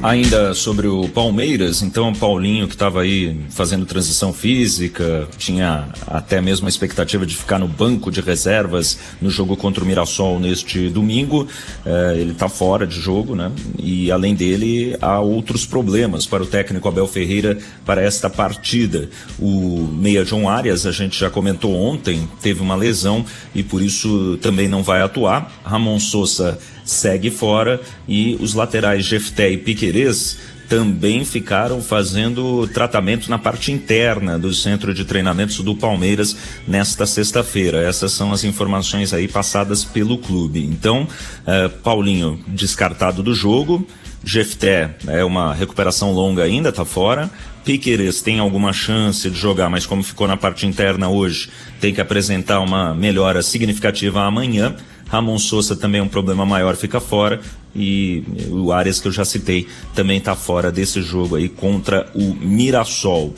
Ainda sobre o Palmeiras, então o Paulinho, que estava aí fazendo transição física, tinha até mesmo a expectativa de ficar no banco de reservas no jogo contra o Mirassol neste domingo. Ele está fora de jogo, né? E além dele, há outros problemas para o técnico Abel Ferreira para esta partida. O meia John Arias, a gente já comentou ontem, teve uma lesão e por isso também não vai atuar. Ramon Sosa segue fora e os laterais Jefté e Piquerez também ficaram fazendo tratamento na parte interna do centro de treinamentos do Palmeiras nesta sexta-feira. Essas são as informações aí passadas pelo clube. Então, Paulinho descartado do jogo, Jefté é uma recuperação longa ainda, tá fora. Piquerez tem alguma chance de jogar, mas como ficou na parte interna hoje, tem que apresentar uma melhora significativa amanhã. Ramon Sosa também é um problema maior, fica fora, e o Arias, que eu já citei, também está fora desse jogo aí contra o Mirassol.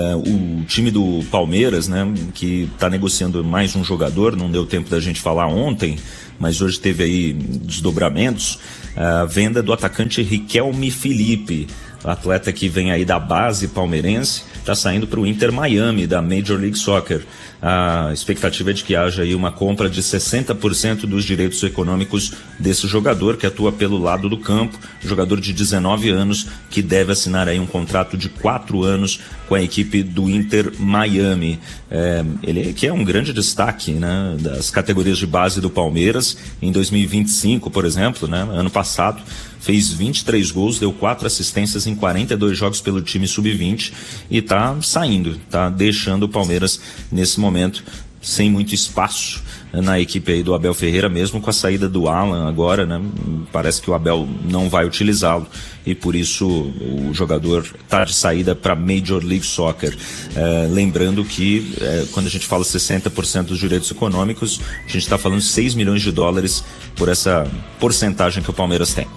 O time do Palmeiras, né, que está negociando mais um jogador, não deu tempo da gente falar ontem, mas hoje teve aí desdobramentos, a venda do atacante Riquelme Felipe, o atleta que vem aí da base palmeirense, está saindo para o Inter Miami, da Major League Soccer. A expectativa é de que haja aí uma compra de 60% dos direitos econômicos desse jogador, que atua pelo lado do campo, jogador de 19 anos, que deve assinar aí um contrato de 4 anos com a equipe do Inter Miami. Ele que é um grande destaque, né, das categorias de base do Palmeiras. Em 2025, por exemplo, né, ano passado, fez 23 gols, deu 4 assistências em 42 jogos pelo time sub-20 e está saindo, está deixando o Palmeiras nesse momento sem muito espaço na equipe aí do Abel Ferreira, mesmo com a saída do Alan agora, né? Parece que o Abel não vai utilizá-lo e por isso o jogador está de saída para Major League Soccer. Lembrando que quando a gente fala 60% dos direitos econômicos, a gente está falando de 6 milhões de dólares por essa porcentagem que o Palmeiras tem.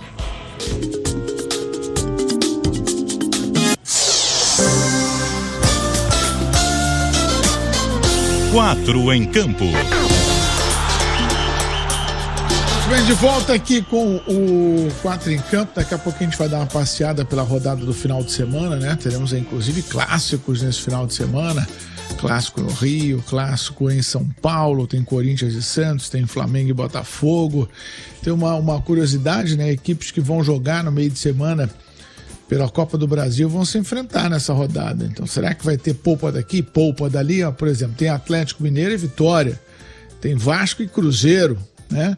Quatro em campo. Bem, de volta aqui com o 4 em campo. Daqui a pouquinho a gente vai dar uma passeada pela rodada do final de semana, né? Teremos inclusive clássicos nesse final de semana. Clássico no Rio, clássico em São Paulo, tem Corinthians e Santos, tem Flamengo e Botafogo. Tem uma curiosidade, né? Equipes que vão jogar no meio de semana pela Copa do Brasil vão se enfrentar nessa rodada. Então, será que vai ter poupa daqui, poupa dali? Ó, por exemplo, tem Atlético Mineiro e Vitória, tem Vasco e Cruzeiro, né?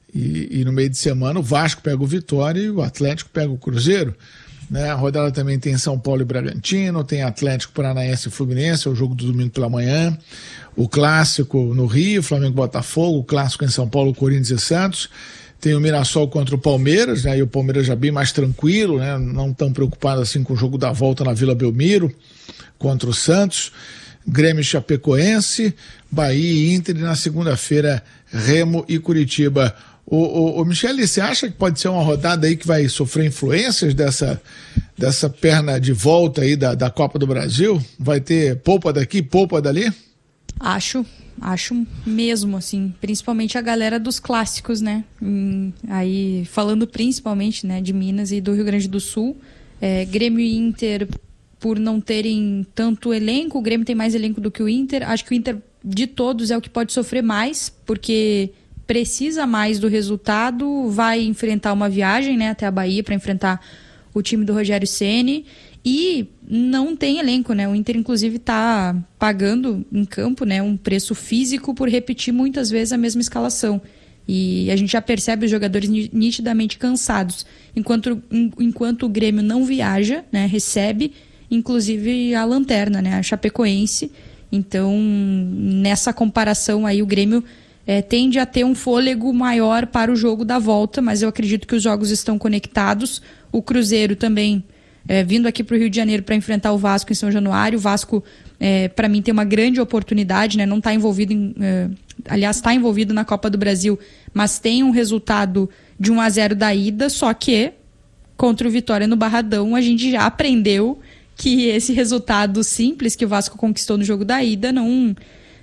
E no meio de semana o Vasco pega o Vitória e o Atlético pega o Cruzeiro, né? A rodada também tem São Paulo e Bragantino, tem Atlético Paranaense e Fluminense, é o jogo do domingo pela manhã, o clássico no Rio, Flamengo e Botafogo, o clássico em São Paulo, Corinthians e Santos. Tem o Mirassol contra o Palmeiras, né? E o Palmeiras já bem mais tranquilo, né? Não tão preocupado assim com o jogo da volta na Vila Belmiro contra o Santos. Grêmio e Chapecoense, Bahia e Inter, e na segunda-feira Remo e Curitiba. O Michele, você acha que pode ser uma rodada aí que vai sofrer influências dessa perna de volta aí da Copa do Brasil? Vai ter poupa daqui, poupa dali? Acho mesmo, assim, principalmente a galera dos clássicos, né? Aí, falando principalmente, né, de Minas e do Rio Grande do Sul, Grêmio e Inter, por não terem tanto elenco, o Grêmio tem mais elenco do que o Inter. Acho que o Inter, de todos, é o que pode sofrer mais, porque precisa mais do resultado, vai enfrentar uma viagem, né, até a Bahia para enfrentar o time do Rogério Ceni. E não tem elenco, né? O Inter, inclusive, está pagando em campo, né, um preço físico por repetir muitas vezes a mesma escalação. E a gente já percebe os jogadores nitidamente cansados. Enquanto o Grêmio não viaja, né, recebe, inclusive, a lanterna, né, a Chapecoense. Então, nessa comparação aí, o Grêmio tende a ter um fôlego maior para o jogo da volta, mas eu acredito que os jogos estão conectados. O Cruzeiro também vindo aqui para o Rio de Janeiro para enfrentar o Vasco em São Januário. O Vasco, para mim, tem uma grande oportunidade, né? Não está envolvido aliás, está envolvido na Copa do Brasil, mas tem um resultado de 1-0 da ida, só que contra o Vitória no Barradão a gente já aprendeu que esse resultado simples que o Vasco conquistou no jogo da ida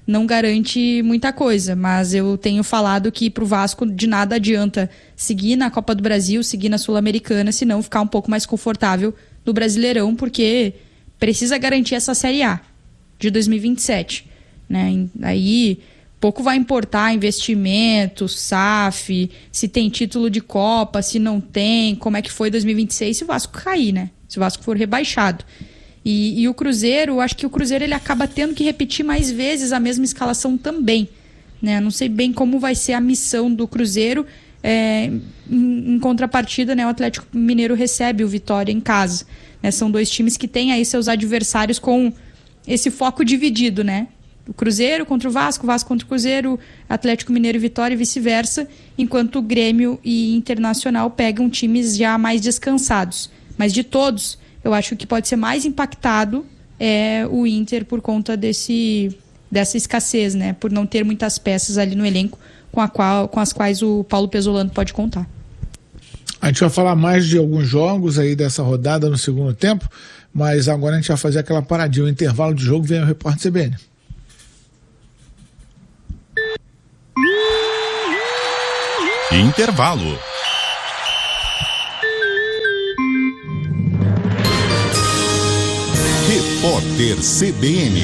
não garante muita coisa, mas eu tenho falado que pro Vasco de nada adianta seguir na Copa do Brasil, seguir na Sul-Americana, se não ficar um pouco mais confortável no Brasileirão, porque precisa garantir essa Série A de 2027, né? Aí pouco vai importar investimento, SAF, se tem título de Copa, se não tem, como é que foi 2026, se o Vasco cair, né? Se o Vasco for rebaixado. E o Cruzeiro, acho que o Cruzeiro ele acaba tendo que repetir mais vezes a mesma escalação também, né? Não sei bem como vai ser a missão do Cruzeiro. Em contrapartida, né, o Atlético Mineiro recebe o Vitória em casa, né? São dois times que têm aí seus adversários com esse foco dividido, né? O Cruzeiro contra o Vasco contra o Cruzeiro, Atlético Mineiro e Vitória e vice-versa, enquanto o Grêmio e Internacional pegam times já mais descansados. Mas de todos, eu acho que pode ser mais impactado o Inter por conta dessa escassez, né? Por não ter muitas peças ali no elenco com as quais o Paulo Pesolano pode contar. A gente vai falar mais de alguns jogos aí dessa rodada no segundo tempo, mas agora a gente vai fazer aquela paradinha, o intervalo de jogo, vem o repórter CBN. Intervalo. Repórter CBN.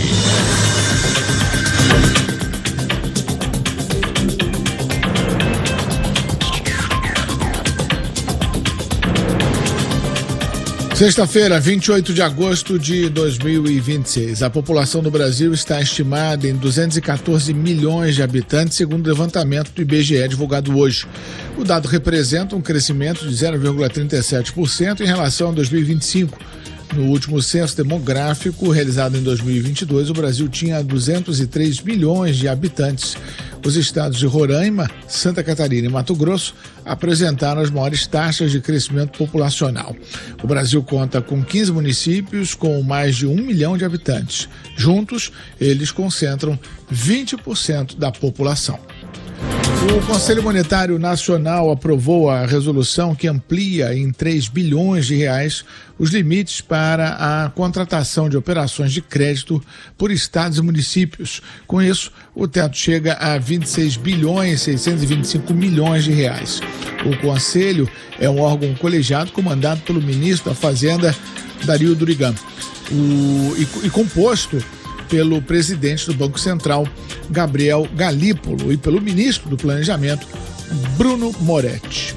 Sexta-feira, 28 de agosto de 2026. A população do Brasil está estimada em 214 milhões de habitantes, segundo o levantamento do IBGE divulgado hoje. O dado representa um crescimento de 0,37% em relação a 2025. No último censo demográfico, realizado em 2022, o Brasil tinha 203 milhões de habitantes. Os estados de Roraima, Santa Catarina e Mato Grosso apresentaram as maiores taxas de crescimento populacional. O Brasil conta com 15 municípios com mais de 1 milhão de habitantes. Juntos, eles concentram 20% da população. O Conselho Monetário Nacional aprovou a resolução que amplia em 3 bilhões de reais os limites para a contratação de operações de crédito por estados e municípios. Com isso, o teto chega a 26 bilhões 625 milhões de reais. O Conselho é um órgão colegiado comandado pelo ministro da Fazenda, Dario Durigan, e composto pelo presidente do Banco Central, Gabriel Galípolo, e pelo ministro do Planejamento, Bruno Moretti.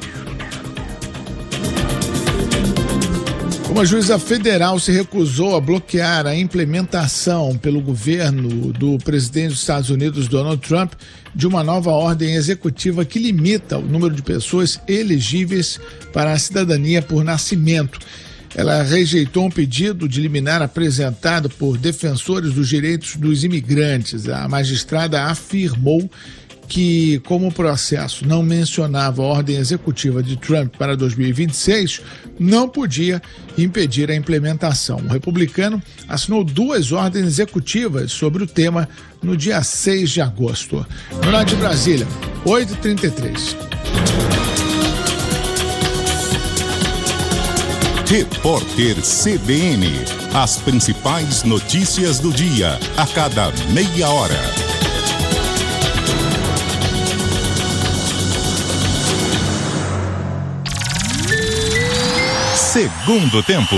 Uma juíza federal se recusou a bloquear a implementação pelo governo do presidente dos Estados Unidos, Donald Trump, de uma nova ordem executiva que limita o número de pessoas elegíveis para a cidadania por nascimento. Ela rejeitou um pedido de liminar apresentado por defensores dos direitos dos imigrantes. A magistrada afirmou que, como o processo não mencionava a ordem executiva de Trump para 2026, não podia impedir a implementação. O republicano assinou 2 ordens executivas sobre o tema no dia 6 de agosto. No horário de Brasília, 8h33. Repórter CBN. As principais notícias do dia, a cada meia hora. Segundo tempo.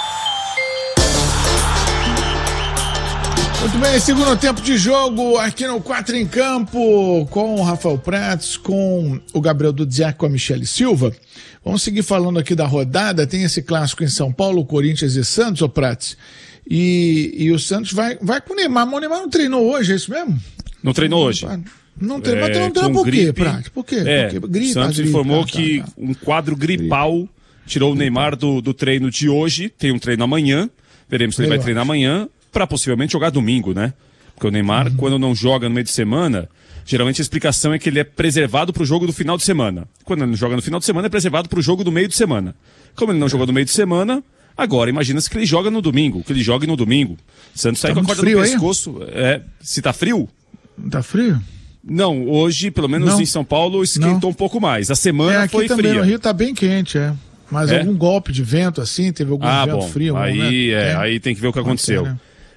Muito bem, segundo tempo de jogo aqui no 4 em Campo, com o Rafael Prats, com o Gabriel Dudziak, com a Michele Silva. Vamos seguir falando aqui da rodada. Tem esse clássico em São Paulo, Corinthians e Santos, ô Prats. E o Santos vai com o Neymar. Mas o Neymar não treinou hoje, é isso mesmo? Não treinou hoje. Não treinou, mas não treinou por quê, Prats? Por quê? O Santos informou que um quadro gripal tirou o Neymar do treino de hoje. Tem um treino amanhã. Veremos se ele vai treinar amanhã para possivelmente jogar domingo, né? Porque o Neymar, quando não joga no meio de semana, geralmente a explicação é que ele é preservado para o jogo do final de semana. Quando ele não joga no final de semana, é preservado para o jogo do meio de semana. Como ele não jogou no meio de semana, agora imagina-se que ele joga no domingo, que ele jogue no domingo. Santos sai com a corda no pescoço. Se tá frio? Tá frio? Não, hoje, pelo menos em São Paulo, esquentou um pouco mais. A semana foi fria. Aqui também no Rio tá bem quente, Mas algum golpe de vento assim, teve algum vento frio. Aí tem que ver o que aconteceu. Né?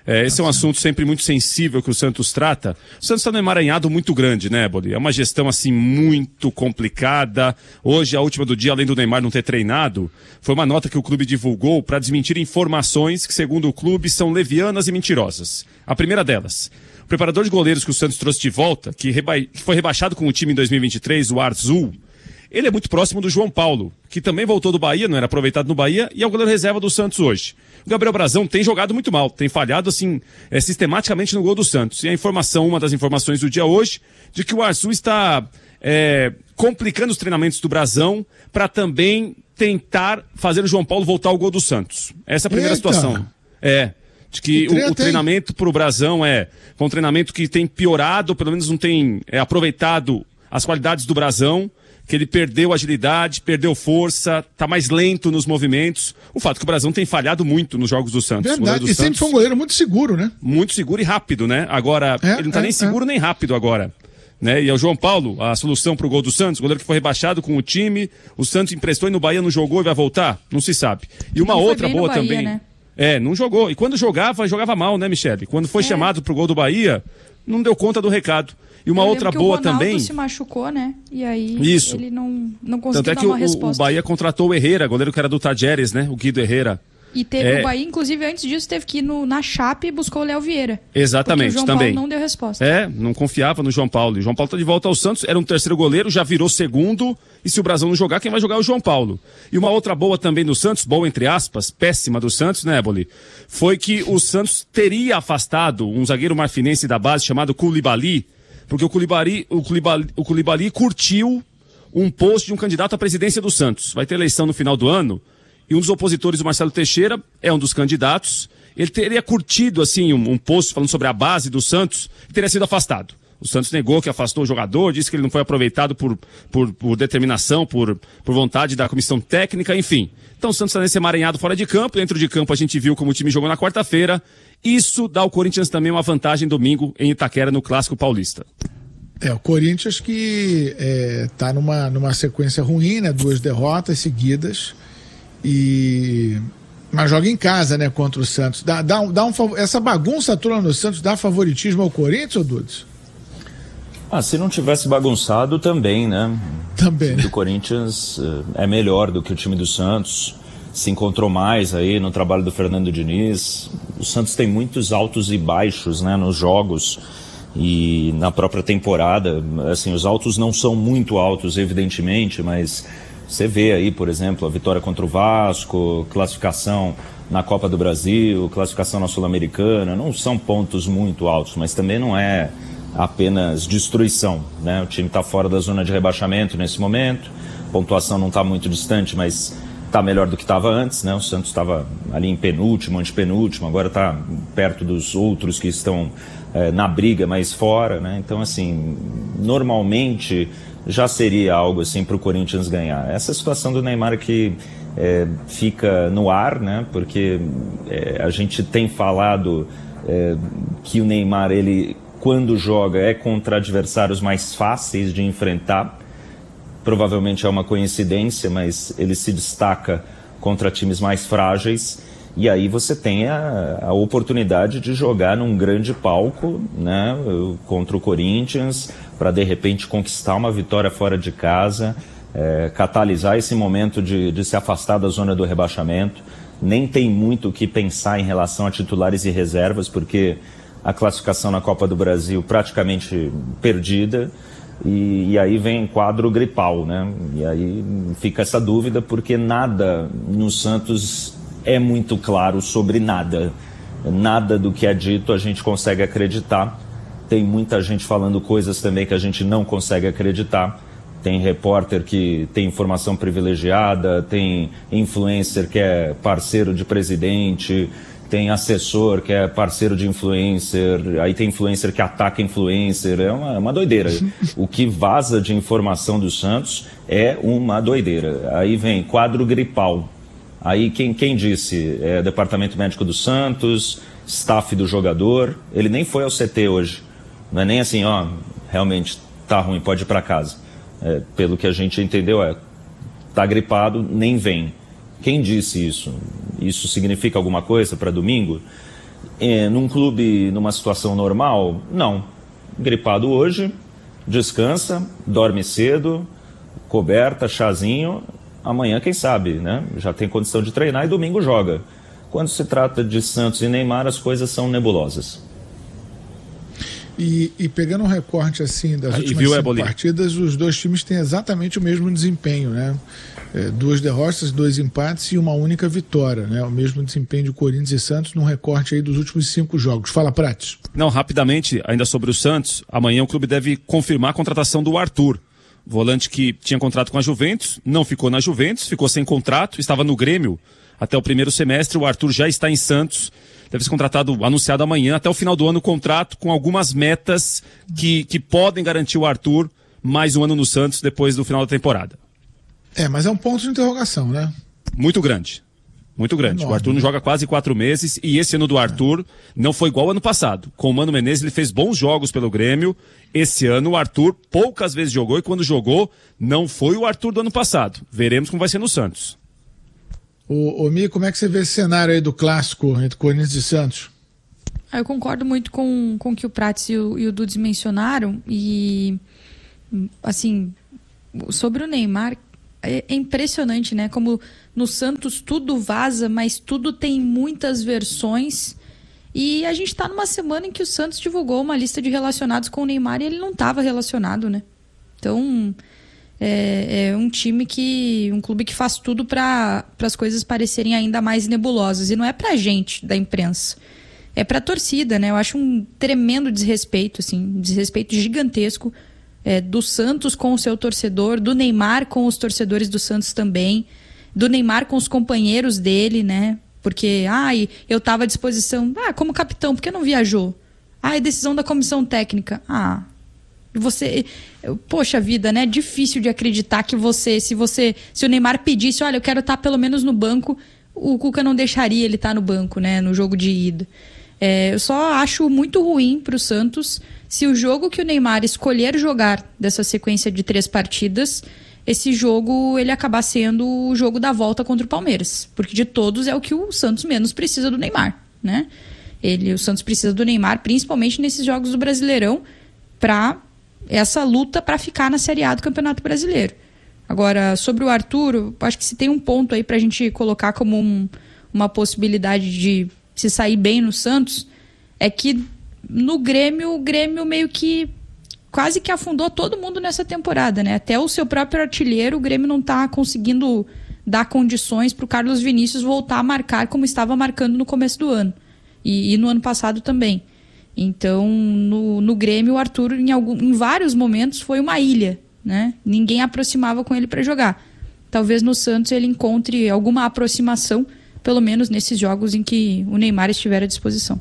Esse é um assunto sempre muito sensível que o Santos trata. O Santos está num emaranhado muito grande, né, Boli? É uma gestão, assim, muito complicada. Hoje, a última do dia, além do Neymar não ter treinado, foi uma nota que o clube divulgou para desmentir informações que, segundo o clube, são levianas e mentirosas. A primeira delas: o preparador de goleiros que o Santos trouxe de volta, que foi rebaixado com o time em 2023, o Arzul, ele é muito próximo do João Paulo, que também voltou do Bahia, não era aproveitado no Bahia, e é o goleiro reserva do Santos hoje. O Gabriel Brazão tem jogado muito mal, tem falhado assim sistematicamente no gol do Santos. E uma das informações do dia hoje, de que o Arzul está complicando os treinamentos do Brazão para também tentar fazer o João Paulo voltar ao gol do Santos. Essa é a primeira situação. De que o treinamento para o Brazão foi um treinamento que tem piorado, pelo menos não tem aproveitado as qualidades do Brazão, que ele perdeu agilidade, perdeu força, tá mais lento nos movimentos. O fato é que o Brazão tem falhado muito nos jogos do Santos. Verdade, e sempre foi um goleiro muito seguro, né? Muito seguro e rápido, né? Agora, ele não tá nem seguro nem rápido agora. Né? E é o João Paulo, a solução pro gol do Santos, o goleiro que foi rebaixado com o time, o Santos emprestou e no Bahia não jogou e vai voltar? Não se sabe. E uma outra boa Bahia, também... Né? Não jogou. E quando jogava mal, né, Michele? Quando foi chamado pro gol do Bahia, não deu conta do recado. E uma outra boa também... O Ronaldo se machucou, né? E aí ele não conseguiu Tanto dar uma resposta. O Bahia contratou o Herrera, goleiro que era do Tajeres, né? O Guido Herrera. E teve o Bahia, inclusive, antes disso, teve que ir na Chape e buscou o Léo Vieira. Exatamente, o João também. Paulo não deu resposta. Não confiava no João Paulo. E o João Paulo tá de volta ao Santos, era um terceiro goleiro, já virou segundo. E se o Brazão não jogar, quem vai jogar é o João Paulo. E uma outra boa também do Santos, boa entre aspas, péssima do Santos, né, Boli? Foi que o Santos teria afastado um zagueiro marfinense da base chamado Koulibaly, porque o Koulibaly curtiu um post de um candidato à presidência do Santos. Vai ter eleição no final do ano, e um dos opositores, o Marcelo Teixeira, é um dos candidatos. Ele teria curtido, assim, um post falando sobre a base do Santos, e teria sido afastado. O Santos negou que afastou o jogador, disse que ele não foi aproveitado por determinação, por vontade da comissão técnica, enfim. Então o Santos está nesse emaranhado fora de campo. Dentro de campo a gente viu como o time jogou na quarta-feira. Isso dá ao Corinthians também uma vantagem domingo em Itaquera, no Clássico Paulista. O Corinthians que tá numa sequência ruim, né? 2 derrotas seguidas. Mas joga em casa, né? Contra o Santos. Essa bagunça toda no Santos dá favoritismo ao Corinthians, ou Dudes? Se não tivesse bagunçado também, né? Também. O time do Corinthians é melhor do que o time do Santos. Se encontrou mais aí no trabalho do Fernando Diniz. O Santos tem muitos altos e baixos, né, nos jogos e na própria temporada. Assim, os altos não são muito altos, evidentemente, mas você vê aí, por exemplo, a vitória contra o Vasco, classificação na Copa do Brasil, classificação na Sul-Americana. Não são pontos muito altos, mas também não é apenas destruição, né? O time está fora da zona de rebaixamento nesse momento, a pontuação não está muito distante, mas está melhor do que estava antes, né? O Santos estava ali em penúltimo, antepenúltimo, agora está perto dos outros que estão na briga, mas fora, né? Então, assim, normalmente já seria algo assim para o Corinthians ganhar. Essa situação do Neymar que fica no ar, né? Porque a gente tem falado que o Neymar, ele, quando joga, é contra adversários mais fáceis de enfrentar. Provavelmente é uma coincidência, mas ele se destaca contra times mais frágeis. E aí você tem a oportunidade de jogar num grande palco, né, contra o Corinthians, para de repente conquistar uma vitória fora de casa, catalisar esse momento de se afastar da zona do rebaixamento. Nem tem muito o que pensar em relação a titulares e reservas, porque a classificação na Copa do Brasil praticamente perdida. E aí vem quadro gripal, né? E aí fica essa dúvida, porque nada no Santos é muito claro sobre nada. Nada do que é dito a gente consegue acreditar. Tem muita gente falando coisas também que a gente não consegue acreditar. Tem repórter que tem informação privilegiada, tem influencer que é parceiro de presidente, tem assessor que é parceiro de influencer, aí tem influencer que ataca influencer, é uma doideira. O que vaza de informação do Santos é uma doideira. Aí vem quadro gripal. Aí quem disse? É o Departamento Médico do Santos, staff do jogador. Ele nem foi ao CT hoje. Não é nem assim, realmente tá ruim, pode ir para casa. Pelo que a gente entendeu, tá gripado, nem vem. Quem disse isso? Isso significa alguma coisa para domingo? Num clube, numa situação normal, não. Gripado hoje, descansa, dorme cedo, coberta, chazinho, amanhã quem sabe, né? Já tem condição de treinar e domingo joga. Quando se trata de Santos e Neymar, as coisas são nebulosas. E pegando um recorte assim das últimas 5 partidas, os dois times têm exatamente o mesmo desempenho, né? 2 derrotas, 2 empates e uma única vitória, né? O mesmo desempenho de Corinthians e Santos num recorte aí dos últimos 5 jogos. Fala, Prates. Não, rapidamente, ainda sobre o Santos, amanhã o clube deve confirmar a contratação do Arthur, volante que tinha contrato com a Juventus, não ficou na Juventus, ficou sem contrato, estava no Grêmio até o primeiro semestre, o Arthur já está em Santos, deve ser contratado, anunciado amanhã, até o final do ano, contrato com algumas metas que podem garantir o Arthur mais um ano no Santos depois do final da temporada. Mas é um ponto de interrogação, né? Muito grande. Muito grande. Enorme. O Arthur não joga quase 4 meses e esse ano do Arthur não foi igual ao ano passado. Com o Mano Menezes ele fez bons jogos pelo Grêmio. Esse ano o Arthur poucas vezes jogou e quando jogou não foi o Arthur do ano passado. Veremos como vai ser no Santos. Ô Mi, como é que você vê esse cenário aí do clássico entre Corinthians e Santos? Eu concordo muito com o que o Prates e o Dudes mencionaram e, assim, sobre o Neymar, é impressionante, né? Como no Santos tudo vaza, mas tudo tem muitas versões. E a gente está numa semana em que o Santos divulgou uma lista de relacionados com o Neymar e ele não estava relacionado, né? Então, é um clube que faz tudo para as coisas parecerem ainda mais nebulosas. E não é pra gente da imprensa, é pra torcida, né? Eu acho um tremendo desrespeito, assim, um desrespeito gigantesco. Do Santos com o seu torcedor, do Neymar com os torcedores do Santos também, do Neymar com os companheiros dele, né? Porque, eu estava à disposição, como capitão, por que não viajou? É decisão da comissão técnica. Poxa vida, né? É difícil de acreditar que se o Neymar pedisse, olha, eu quero estar pelo menos no banco, o Cuca não deixaria ele estar no banco, né? No jogo de ida. Eu só acho muito ruim para o Santos se o jogo que o Neymar escolher jogar dessa sequência de 3 partidas, esse jogo ele acabar sendo o jogo da volta contra o Palmeiras. Porque de todos é o que o Santos menos precisa do Neymar, né? O Santos precisa do Neymar, principalmente nesses jogos do Brasileirão, para essa luta para ficar na Série A do Campeonato Brasileiro. Agora, sobre o Arthur, acho que se tem um ponto aí para a gente colocar como uma possibilidade de se sair bem no Santos, é que no Grêmio, o Grêmio meio que quase que afundou todo mundo nessa temporada, né? Até o seu próprio artilheiro, o Grêmio não está conseguindo dar condições para o Carlos Vinícius voltar a marcar como estava marcando no começo do ano. E no ano passado também. Então, no Grêmio, o Arthur, em vários momentos, foi uma ilha, né? Ninguém aproximava com ele para jogar. Talvez no Santos ele encontre alguma aproximação, pelo menos nesses jogos em que o Neymar estiver à disposição.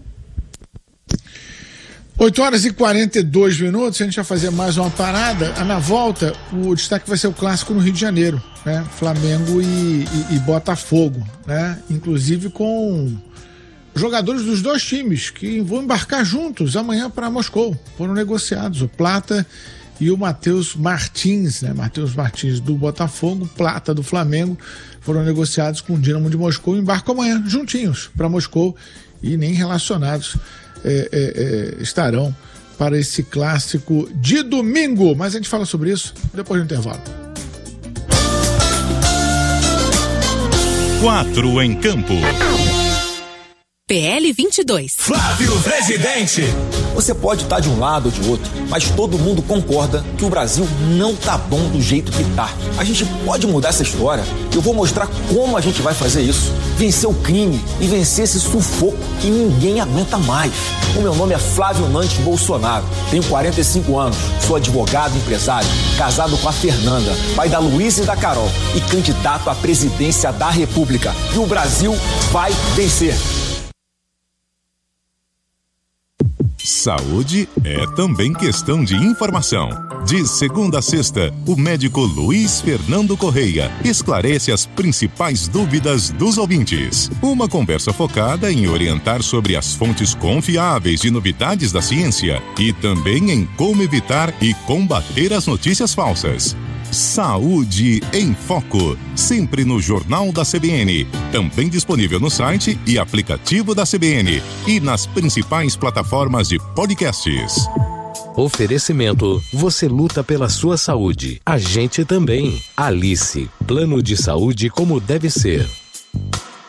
8h42, a gente vai fazer mais uma parada. Na volta, o destaque vai ser o clássico no Rio de Janeiro, né? Flamengo e Botafogo, né? Inclusive com jogadores dos dois times que vão embarcar juntos amanhã para Moscou. Foram negociados o Plata e o Matheus Martins, né? Matheus Martins do Botafogo, Plata do Flamengo, foram negociados com o Dinamo de Moscou e embarcam amanhã juntinhos para Moscou e nem relacionados estarão para esse clássico de domingo. Mas a gente fala sobre isso depois do intervalo. 4 em campo. PL 22. Flávio Presidente. Você pode estar de um lado ou de outro, mas todo mundo concorda que o Brasil não tá bom do jeito que tá. A gente pode mudar essa história. Eu vou mostrar como a gente vai fazer isso. Vencer o crime e vencer esse sufoco que ninguém aguenta mais. O meu nome é Flávio Nantes Bolsonaro. Tenho 45 anos, sou advogado, empresário, casado com a Fernanda, pai da Luísa e da Carol e candidato à presidência da República. E o Brasil vai vencer. Saúde é também questão de informação. De segunda a sexta, o médico Luiz Fernando Correia esclarece as principais dúvidas dos ouvintes. Uma conversa focada em orientar sobre as fontes confiáveis de novidades da ciência e também em como evitar e combater as notícias falsas. Saúde em Foco, sempre no Jornal da CBN, também disponível no site e aplicativo da CBN e nas principais plataformas de podcasts. Oferecimento, você luta pela sua saúde. A gente também. Alice, plano de saúde como deve ser.